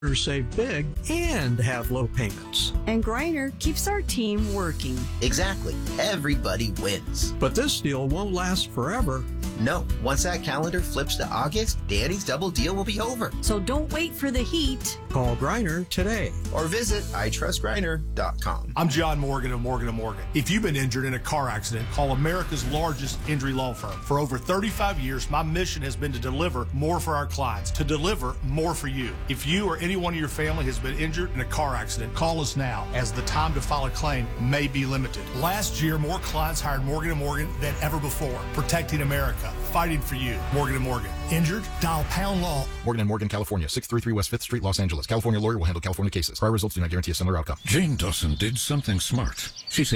Save big and have low payments. And Griner keeps our team working. Exactly. Everybody wins. But this deal won't last forever. No, once that calendar flips to August, Danny's double deal will be over. So don't wait for the heat. Call Griner today. Or visit itrustgriner.com. I'm John Morgan of Morgan & Morgan. If you've been injured in a car accident, call America's largest injury law firm. For over 35 years, my mission has been to deliver more for our clients, to deliver more for you. If you or anyone in your family has been injured in a car accident, call us now, as the time to file a claim may be limited. Last year, more clients hired Morgan & Morgan than ever before, protecting America, fighting for you. Morgan & Morgan. Injured? Dial pound law. Morgan & Morgan, California, 633 West 5th Street, Los Angeles. California lawyer will handle California cases. Prior results do not guarantee a similar outcome. Jane Dawson did something smart. She